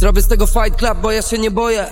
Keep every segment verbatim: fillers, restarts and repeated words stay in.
Zrobię z tego fight club, bo ja się nie boję.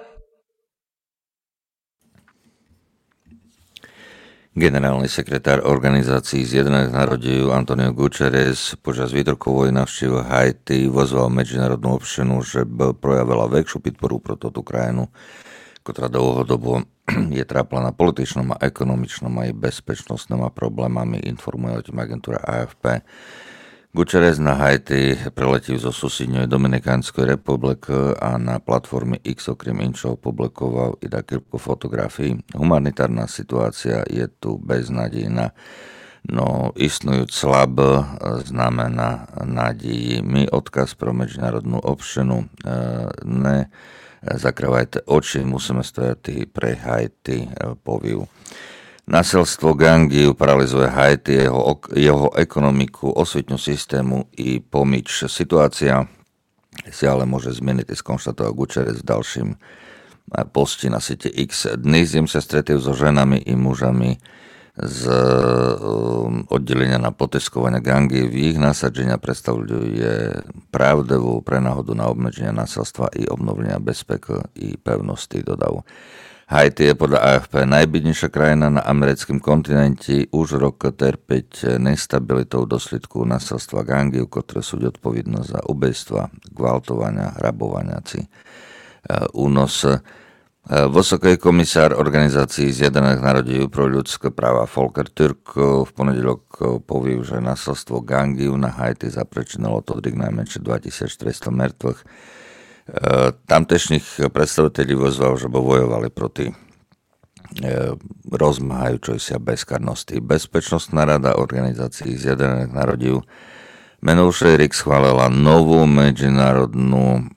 Generálny sekretár Organizácií Zjednotených národov Antonio Guterres počas výtorkovej návštevy Haiti vyzval medzinárodnú občinu, že by projavila väčšiu podporu pro túto krajinu, ktorá dlhodobo je tráplená političnom a ekonomičnom aj bezpečnostným problémami, informuje o tým agentúra á ef pé. Guterres na Haiti preletil zo susednej Dominikánskej republiky a na platforme X okrem inčov publikoval i niekoľko fotografií. Humanitárna situácia je tu beznádejná, no istnujúc slab znamená nádej. My odkaz pro medzinárodnú občinu, ne zakrývajte oči, musíme stojať pre Haiti, poviu. Násilstvo gangy paralizuje Haiti, jeho, jeho ekonomiku, osvetňu systému i pomič. Situácia si ale môže zmeniť, skonštatoval Guterres v ďalším posti na siete X. Dnes im sa stretli so ženami i mužami z um, oddelenia na poteskovanie gangy. V ich nasadenia predstavuje pravdivú prenáhodu na obmedzenie násilstva i obnovenia bezpeky i pevnosti, dodal. Haiti je podľa á ef pé najbidnejšia krajina na americkom kontinente. Už rok trpeť nestabilitou dôsledku násilstva gangy, ktoré sú odpovedné za ubejstva, gvaltovania, hrabovania či únos. Vysoký komisár Organizácií Zjednotených národov pro ľudské práva Volker Türk v ponedeľok povie, že násilstvo gangy na Haiti zapričinilo to najmenšie dvetisícštyristo mŕtvych. Tamtešných predstaviteľí vyzval, že bojovali proti rozmáhajúcej sa bezkarnosti. Bezpečnostná rada Organizácií Zjednotených národov minulý rok schválila novú medzinárodnú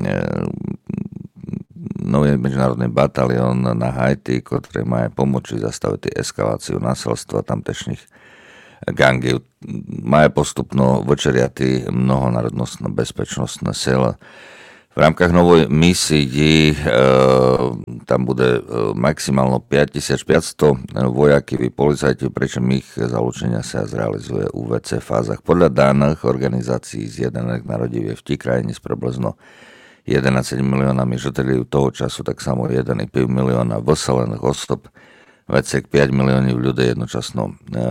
nový medzinárodný batalión na Haiti, ktorý má pomôcť zastaviť eskaláciu násilstva tamtešných gangy. Má postupno vyčeriatý mnohonárodnostná bezpečnostná sila. V rámkach novej misii e, tam bude e, maximálno päťtisícpäťsto vojakov i policajtov, pričom ich zalúčenia sa zrealizuje u vé cé fázach. Podľa daných Organizácií Zjednotených národov je v tí krajine s približno jedenásť miliónami žiteľov toho času, tak samo jeden celá päť milióna vyselených osob, viac ako päť miliónov ľudí jednočasno e,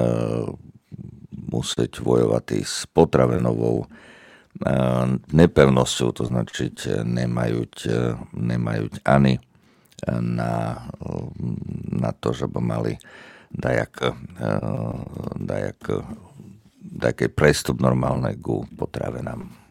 musieť vojovať s potravinovou nepevnosťou, to značiť nemajú, nemajú ani na, na to, že by mali dajak, dajak, dajak prestup normálne ku potravinám.